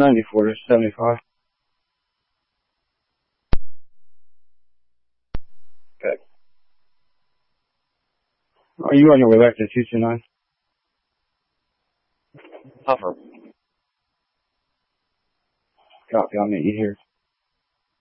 94 to 75. Okay. Are you on your way back to 229? Tougher. Copy, I'll meet you here.